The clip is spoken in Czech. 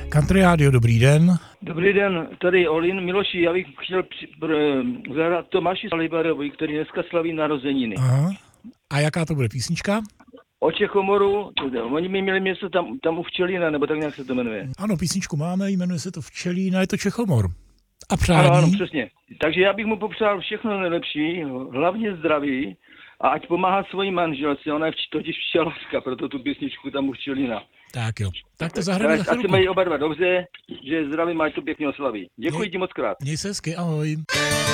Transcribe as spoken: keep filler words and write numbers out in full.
Country Radio, dobrý den. Dobrý den, tady Olin Miloši, já bych chtěl při, pr- zahrát Tomáši Salibarovi, který dneska slaví narozeniny. Aha. A jaká to bude písnička? O Čechomoru, oni mi měli město tam, tam u Včelína, nebo tak nějak se to jmenuje. Ano, písničku máme, jmenuje se to Včelína, je to Čechomor. A přání? Ano, ano, přesně. Takže já bych mu popřál všechno nejlepší, hlavně zdraví, a ať pomáhá svojí manželce, ona je totiž včelařka, proto tu písničku tam u Včelína. Tak jo, tak to zahrajeme za Ať se chvilku. mají oba dva dobře, že zdraví, mají to pěkně oslaví. Děkuji ti moc krát. Měj se hezky, ahoj.